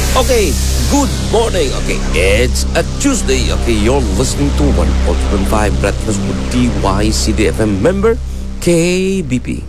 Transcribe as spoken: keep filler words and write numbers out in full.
Okay, good morning. Okay, it's a Tuesday. Okay, you're listening to one oh two point five Breakfast with D Y C D F M member K B P.